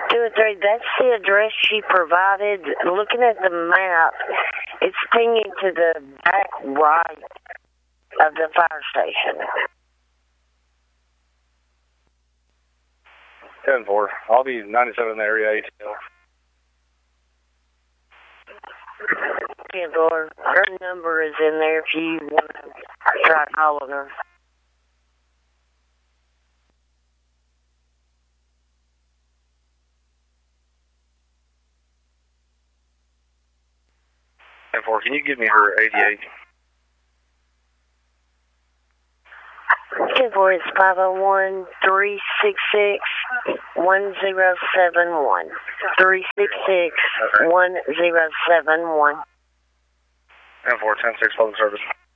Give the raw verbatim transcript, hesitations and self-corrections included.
Two and three, that's the address she provided. Looking at the map, it's pinging to the back right of the fire station. ten four. I'll be ninety-seven in the area, A T L. ten four, her number is in there if you want to try calling her. ten four, can you give me her eighty-eight? ten four is five oh one, three six six, one zero seven one. three six six, one zero seven one. ten four, ten six, public service.